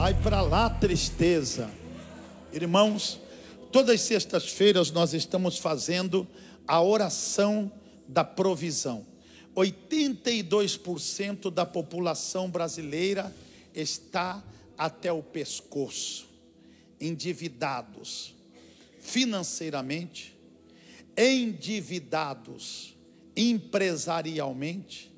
Vai para lá, tristeza. Irmãos, todas as sextas-feiras nós estamos fazendo a oração da provisão. 82% da população brasileira está até o pescoço, endividados financeiramente, endividados empresarialmente,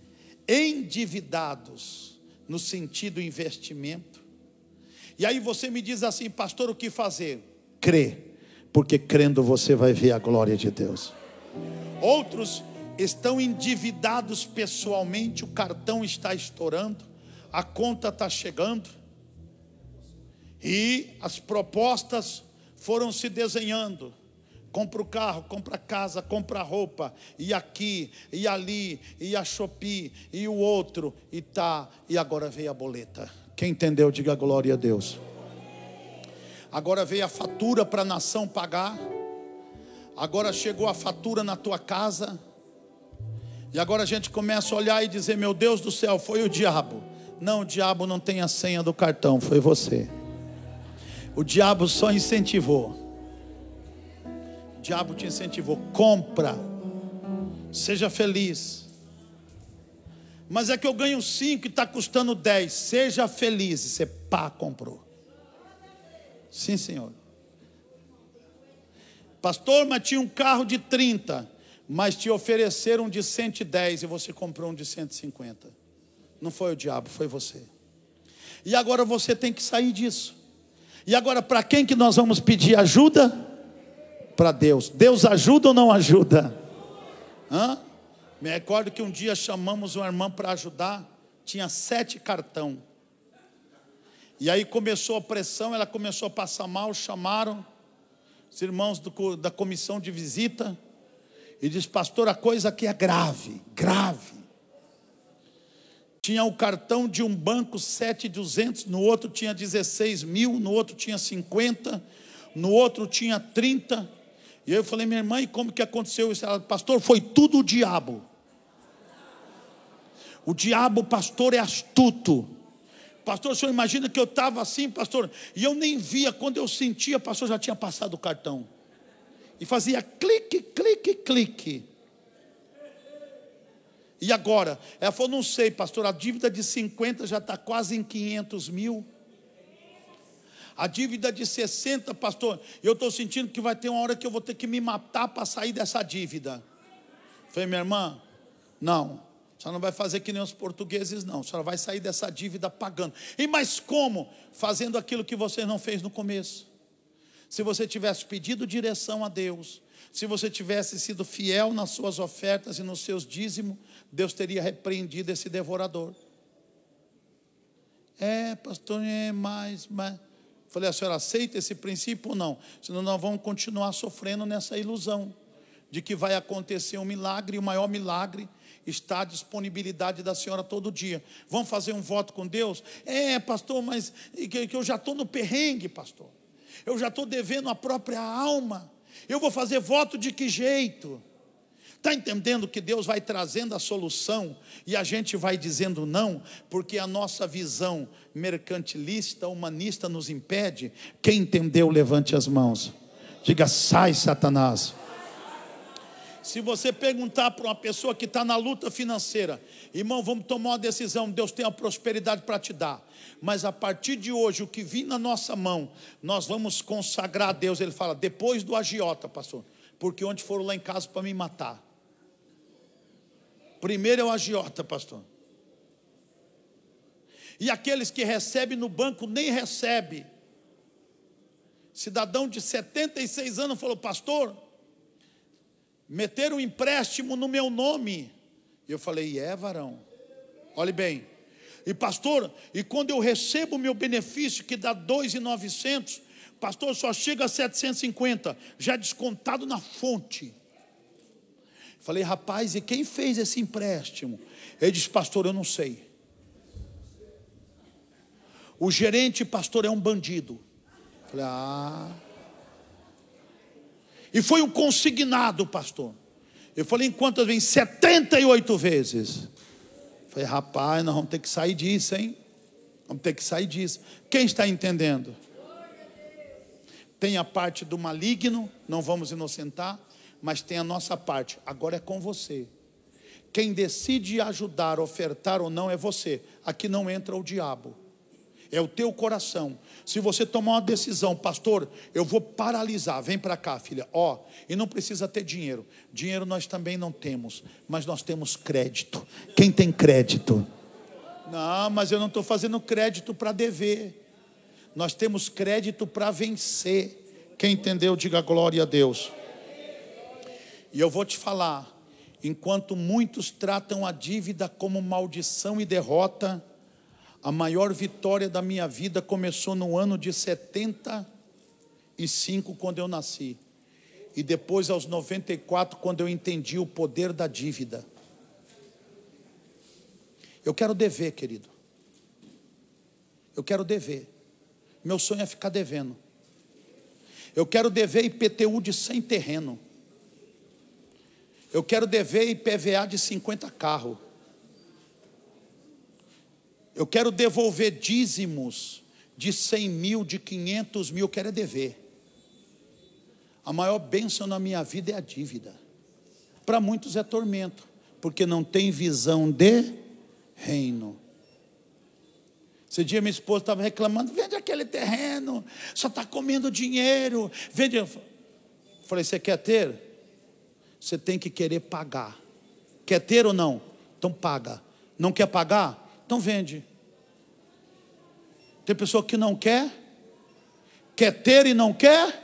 endividados no sentido investimento. E aí você me diz assim: pastor, o que fazer? Crê, porque crendo você vai ver a glória de Deus. Outros estão endividados pessoalmente, o cartão está estourando, a conta está chegando, e as propostas foram se desenhando. Compra o carro, compra a casa, compra a roupa, e aqui, e ali, e a Shopee, e o outro, e tá, e agora veio a boleta. Quem entendeu, diga glória a Deus. Agora veio a fatura para a nação pagar, agora chegou a fatura na tua casa, e agora a gente começa a olhar e dizer: meu Deus do céu, foi o diabo. Não, o diabo não tem a senha do cartão, foi você. O diabo só incentivou. O diabo te incentivou. Compra, seja feliz. Mas é que eu ganho 5 e está custando 10. Seja feliz. E você comprou. Sim, senhor. Pastor, mas tinha um carro de 30, mas te ofereceram um de 110 e você comprou um de 150. Não foi o diabo, foi você. E agora você tem que sair disso. E agora, para quem que nós vamos pedir ajuda? Para Deus. Deus ajuda ou não ajuda? Me recordo que um dia chamamos uma irmã para ajudar, tinha 7 cartões. E aí começou a pressão, ela começou a passar mal, chamaram os irmãos da comissão de visita e disse: pastor, a coisa aqui é grave, grave. Tinha o cartão de um banco 7.200, no outro tinha 16 mil, no outro tinha 50, no outro tinha 30. E eu falei: minha irmã, e como que aconteceu isso? Ela: pastor, foi tudo o diabo. O diabo, pastor, é astuto. Pastor, o senhor imagina que eu estava assim, pastor, e eu nem via, quando eu sentia, pastor, já tinha passado o cartão. E fazia clique, clique, clique. E agora? Ela falou: não sei, pastor, a dívida de 50 já está quase em 500 mil. A dívida de 60, pastor, eu estou sentindo que vai ter uma hora que eu vou ter que me matar para sair dessa dívida. Falei: minha irmã, não, a senhora não vai fazer que nem os portugueses, não. A senhora vai sair dessa dívida pagando. E mas como? Fazendo aquilo que você não fez no começo. Se você tivesse pedido direção a Deus, se você tivesse sido fiel nas suas ofertas e nos seus dízimos, Deus teria repreendido esse devorador. Pastor, mas... Falei: a senhora aceita esse princípio ou não? Senão nós vamos continuar sofrendo nessa ilusão de que vai acontecer um milagre, e o maior milagre está à disponibilidade da senhora todo dia. Vamos fazer um voto com Deus? Pastor, mas que eu já estou no perrengue, pastor. Eu já estou devendo a própria alma. Eu vou fazer voto de que jeito? Está entendendo que Deus vai trazendo a solução e a gente vai dizendo não, porque a nossa visão mercantilista, humanista nos impede? Quem entendeu, levante as mãos. Diga: sai, Satanás. Se você perguntar para uma pessoa que está na luta financeira: irmão, vamos tomar uma decisão, Deus tem a prosperidade para te dar, mas a partir de hoje, o que vir na nossa mão, nós vamos consagrar a Deus. Ele fala: depois do agiota, pastor, porque onde foram lá em casa para me matar? Primeiro é o agiota, pastor. E aqueles que recebem no banco nem recebem. Cidadão de 76 anos falou: pastor, meteram um empréstimo no meu nome. E eu falei: varão, olhe bem. E pastor, e quando eu recebo o meu benefício, que dá 2.900, pastor, só chega a 750, já descontado na fonte. Falei: rapaz, e quem fez esse empréstimo? Ele disse: pastor, eu não sei. O gerente, pastor, é um bandido. Falei: E foi um consignado, pastor. Eu falei: em quantas vezes? 78 vezes. Falei: rapaz, nós vamos ter que sair disso, hein? Vamos ter que sair disso. Quem está entendendo? Tem a parte do maligno, não vamos inocentar, mas tem a nossa parte. Agora é com você. Quem decide ajudar, ofertar ou não é você. Aqui não entra o diabo. É o teu coração. Se você tomar uma decisão, pastor, eu vou paralisar. Vem para cá, filha. E não precisa ter dinheiro. Dinheiro nós também não temos, mas nós temos crédito. Quem tem crédito? Não, mas eu não estou fazendo crédito para dever. Nós temos crédito para vencer. Quem entendeu, diga glória a Deus. E eu vou te falar, enquanto muitos tratam a dívida como maldição e derrota, a maior vitória da minha vida começou no ano de 75, quando eu nasci. E depois aos 94, quando eu entendi o poder da dívida. Eu quero dever, querido. Eu quero dever. Meu sonho é ficar devendo. Eu quero dever IPTU de 100 terreno. Eu quero dever IPVA de 50 carros. Eu quero devolver dízimos de 100 mil, de 500 mil. Eu quero dever. A maior bênção na minha vida é a dívida. Para muitos é tormento, porque não tem visão de reino. Esse dia minha esposa estava reclamando: vende aquele terreno, só está comendo dinheiro. Vende. Eu falei: você quer ter? Você tem que querer pagar. Quer ter ou não? Então paga. Não quer pagar? Então vende. Tem pessoa que não quer ter e não quer.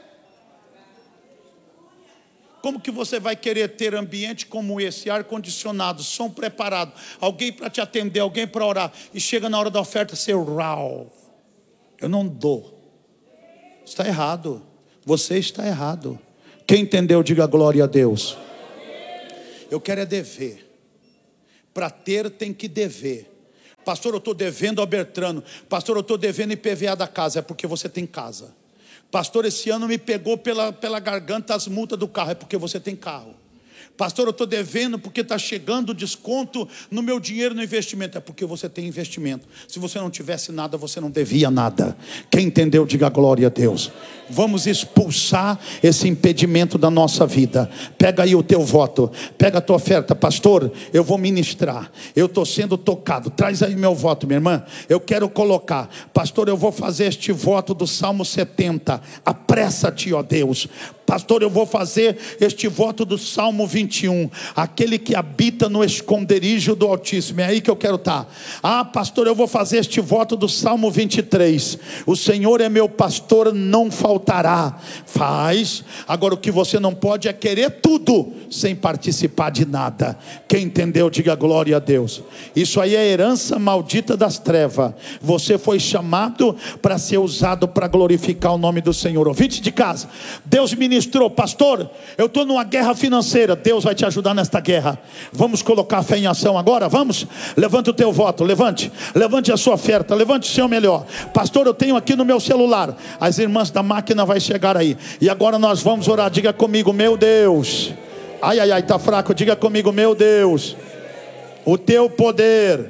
Como que você vai querer ter ambiente como esse, ar-condicionado, som preparado, alguém para te atender, alguém para orar, e chega na hora da oferta, você rau, eu não dou. Está errado. Você está errado. Quem entendeu, diga glória a Deus. Eu quero é dever. Para ter tem que dever. Pastor, eu estou devendo a Bertrano. Pastor, eu estou devendo IPVA da casa. É porque você tem casa. Pastor, esse ano me pegou pela garganta as multas do carro. É porque você tem carro. Pastor, eu estou devendo porque está chegando desconto no meu dinheiro no investimento. É porque você tem investimento. Se você não tivesse nada, você não devia nada. Quem entendeu, diga glória a Deus. Vamos expulsar esse impedimento da nossa vida. Pega aí o teu voto, pega a tua oferta. Pastor, eu vou ministrar, eu estou sendo tocado. Traz aí meu voto, minha irmã. Eu quero colocar. Pastor, eu vou fazer este voto do Salmo 70. Apressa-te, ó Deus. Pastor, eu vou fazer este voto do Salmo 21. Aquele que habita no esconderijo do Altíssimo. É aí que eu quero estar. Pastor, eu vou fazer este voto do Salmo 23. O Senhor é meu pastor, não faltará. Faz. Agora o que você não pode é querer tudo sem participar de nada. Quem entendeu, diga glória a Deus. Isso aí é herança maldita das trevas. Você foi chamado para ser usado para glorificar o nome do Senhor. Ouvinte de casa, Deus ministrou: pastor, eu estou numa guerra financeira. Deus vai te ajudar nesta guerra. Vamos colocar a fé em ação agora? Vamos? Levante o teu voto, levante a sua oferta, levante o seu melhor. Pastor, eu tenho aqui no meu celular. As irmãs da máquina vai chegar aí. E agora nós vamos orar. Diga comigo: meu Deus. Ai, está fraco. Diga comigo: meu Deus, o teu poder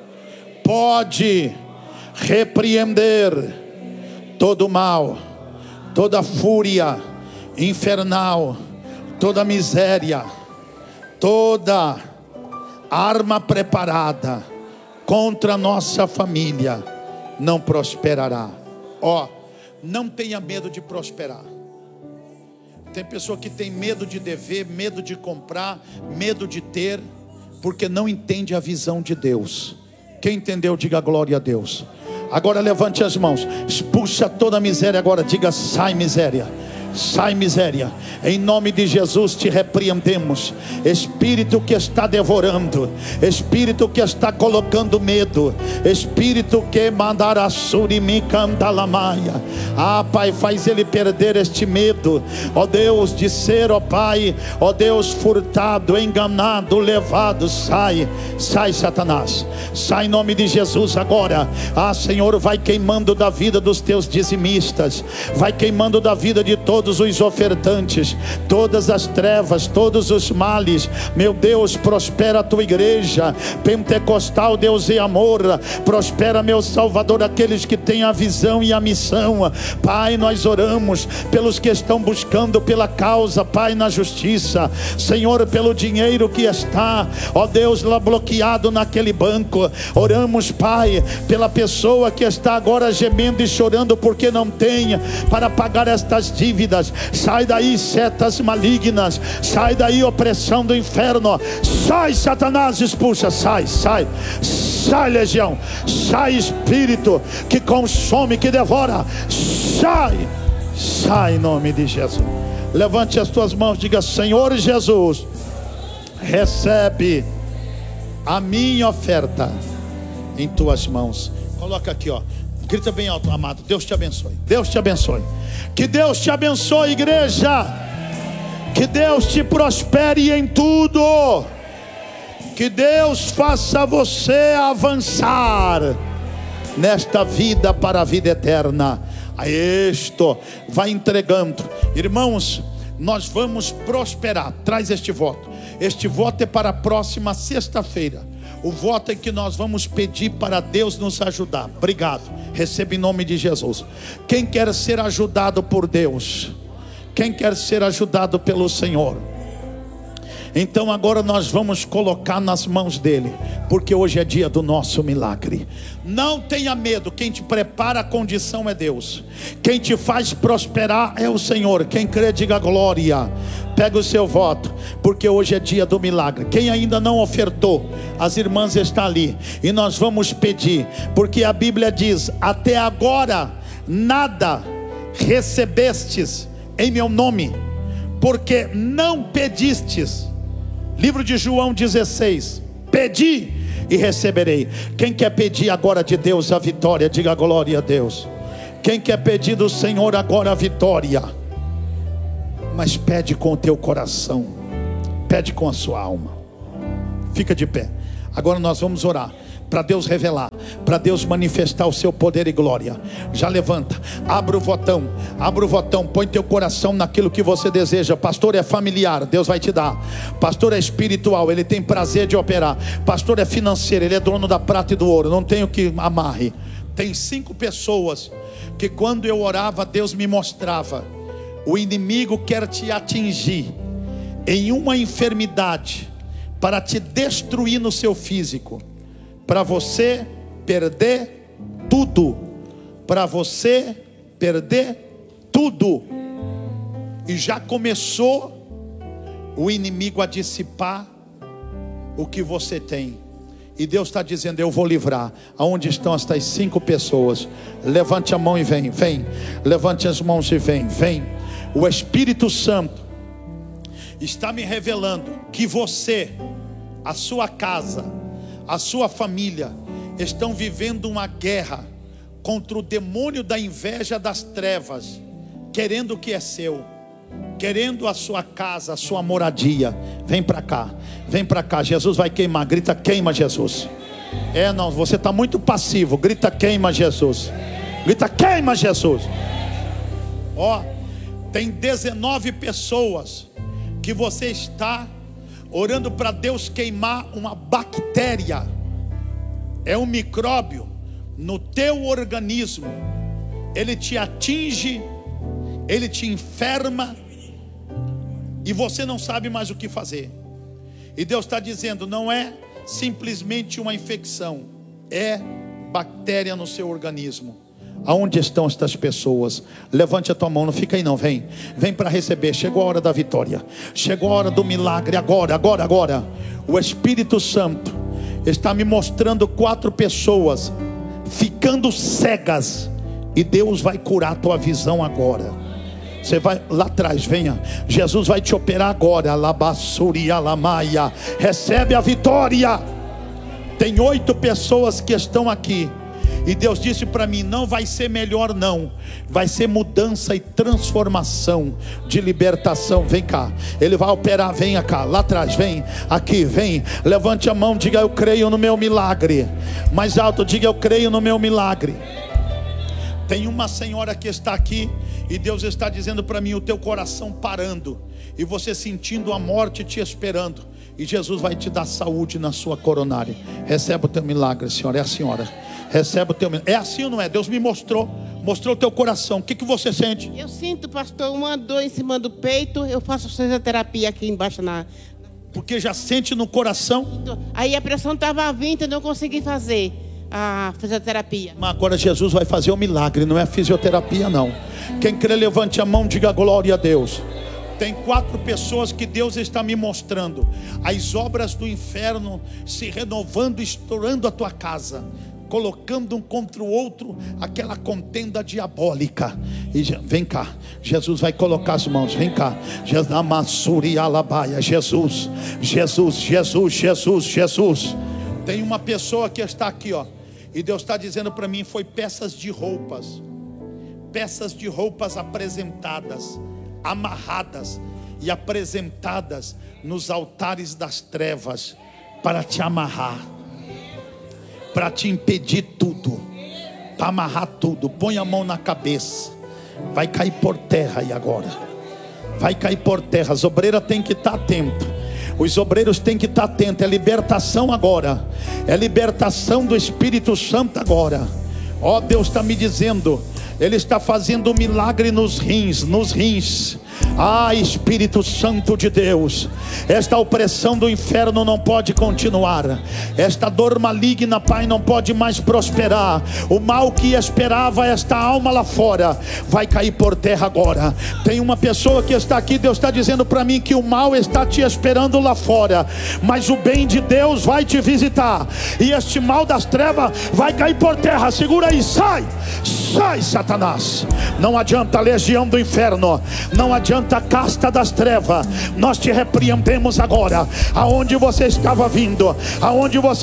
pode repreender todo mal, toda fúria infernal, toda miséria, toda arma preparada contra a nossa família não prosperará. Não tenha medo de prosperar. Tem pessoa que tem medo de dever, medo de comprar, medo de ter, porque não entende a visão de Deus. Quem entendeu, diga glória a Deus. Agora levante as mãos, expulsa toda a miséria agora. Diga: sai miséria, sai miséria. Em nome de Jesus te repreendemos. Espírito que está devorando, espírito que está colocando medo, espírito que mandará surimicandalamaia. Pai, faz ele perder este medo, ó Deus, de ser, ó Pai, ó Deus, furtado, enganado, levado. Sai Satanás, sai em nome de Jesus agora. Senhor, vai queimando da vida dos teus dizimistas, vai queimando da vida de todos todos os ofertantes, todas as trevas, todos os males. Meu Deus, prospera a tua igreja pentecostal, Deus e amor. Prospera, meu Salvador, aqueles que têm a visão e a missão. Pai, nós oramos pelos que estão buscando pela causa, Pai, na justiça. Senhor, pelo dinheiro que está, ó Deus, lá bloqueado naquele banco. Oramos, Pai, pela pessoa que está agora gemendo e chorando porque não tem para pagar estas dívidas. Sai daí, setas malignas. Sai daí, opressão do inferno. Sai, Satanás, expulsa. Sai, sai, sai, legião. Sai, espírito que consome, que devora. Sai, sai, em nome de Jesus. Levante as tuas mãos, diga: Senhor Jesus, recebe a minha oferta em tuas mãos. Coloca aqui, ó. Grita bem alto, amado. Deus te abençoe. Deus te abençoe. Que Deus te abençoe, igreja. Que Deus te prospere em tudo. Que Deus faça você avançar nesta vida para a vida eterna. A isto vai entregando. Irmãos, nós vamos prosperar. Traz este voto. Este voto é para a próxima sexta-feira. O voto é que nós vamos pedir para Deus nos ajudar. Obrigado. Receba em nome de Jesus. Quem quer ser ajudado por Deus? Quem quer ser ajudado pelo Senhor? Então agora nós vamos colocar nas mãos dele, porque hoje é dia do nosso milagre. Não tenha medo. Quem te prepara a condição é Deus. Quem te faz prosperar é o Senhor. Quem crê, diga glória. Pega o seu voto, porque hoje é dia do milagre. Quem ainda não ofertou, as irmãs estão ali, e nós vamos pedir, porque a Bíblia diz: até agora nada recebestes em meu nome, porque não pedistes. Livro de João 16: pedi e receberei. Quem quer pedir agora de Deus a vitória, diga glória a Deus. Quem quer pedir do Senhor agora a vitória? Mas pede com o teu coração, pede com a sua alma. Fica de pé. Agora nós vamos orar para Deus revelar, para Deus manifestar o seu poder e glória. Já levanta, abre o votão, põe teu coração naquilo que você deseja. Pastor, é familiar, Deus vai te dar. Pastor, é espiritual, Ele tem prazer de operar. Pastor, é financeiro, Ele é dono da prata e do ouro, não tenho que amarre. Tem 5 pessoas que quando eu orava, Deus me mostrava: o inimigo quer te atingir em uma enfermidade para te destruir no seu físico, para você perder tudo, para você perder tudo. E já começou o inimigo a dissipar o que você tem. E Deus está dizendo: eu vou livrar. Aonde estão estas 5 pessoas? Levante a mão e vem, vem. Levante as mãos e vem, vem. O Espírito Santo está me revelando que você, a sua casa, a sua família estão vivendo uma guerra contra o demônio da inveja das trevas, querendo o que é seu, querendo a sua casa, a sua moradia. Vem para cá, vem para cá. Jesus vai queimar. Grita: queima, Jesus. Não, você está muito passivo. Grita: queima, Jesus. Grita: queima, Jesus. Ó, tem 19 pessoas que você está orando para Deus queimar uma bactéria. É um micróbio no teu organismo. Ele te atinge, ele te enferma, e você não sabe mais o que fazer. E Deus está dizendo: não é simplesmente uma infecção, é bactéria no seu organismo. Aonde estão estas pessoas? Levante a tua mão, não fica aí não, vem. Vem para receber, chegou a hora da vitória. Chegou a hora do milagre, agora. O Espírito Santo está me mostrando 4 pessoas ficando cegas, e Deus vai curar a tua visão agora. Você vai lá atrás, venha. Jesus vai te operar agora. Labassuria lamaia. Recebe a vitória. Tem 8 pessoas que estão aqui, e Deus disse para mim: não vai ser melhor não, vai ser mudança e transformação, de libertação. Vem cá, Ele vai operar. Venha cá, lá atrás, vem, aqui, vem. Levante a mão, diga: eu creio no meu milagre. Mais alto, diga: eu creio no meu milagre. Tem uma senhora que está aqui e Deus está dizendo para mim: o teu coração parando e você sentindo a morte te esperando, e Jesus vai te dar saúde na sua coronária. Recebe o teu milagre, senhora. É a senhora. Recebe o teu milagre. É assim ou não é? Deus me mostrou o teu coração. O que você sente? Eu sinto, pastor, uma dor em cima do peito. Eu faço fisioterapia aqui embaixo Porque já sente no coração. Aí a pressão estava vindo e não consegui fazer a fisioterapia. Mas agora Jesus vai fazer o milagre, não é fisioterapia não. Quem crê, levante a mão, diga glória a Deus. Tem 4 pessoas que Deus está me mostrando as obras do inferno se renovando, estourando a tua casa, colocando um contra o outro aquela contenda diabólica. E vem cá, Jesus vai colocar as mãos. Vem cá, Jesus, Jesus, Jesus, Jesus, Jesus. Tem uma pessoa que está aqui, ó, e Deus está dizendo para mim: foi peças de roupas apresentadas, amarradas e apresentadas nos altares das trevas para te amarrar, para te impedir tudo, para amarrar tudo. Põe a mão na cabeça, vai cair por terra. E agora vai cair por terra. As obreiras têm que estar atentas, os obreiros têm que estar atentos. É libertação agora, é libertação do Espírito Santo agora. Ó, Deus está me dizendo, Ele está fazendo um milagre nos rins. Ah, Espírito Santo de Deus, esta opressão do inferno não pode continuar. Esta dor maligna, Pai, não pode mais prosperar. O mal que esperava esta alma lá fora vai cair por terra agora. Tem uma pessoa que está aqui, Deus está dizendo para mim que o mal está te esperando lá fora, mas o bem de Deus vai te visitar, e este mal das trevas vai cair por terra. Segura aí, sai, Satanás. Não adianta a legião do inferno, não adianta a casta das trevas. Nós te repreendemos agora. Aonde você estava vindo, aonde você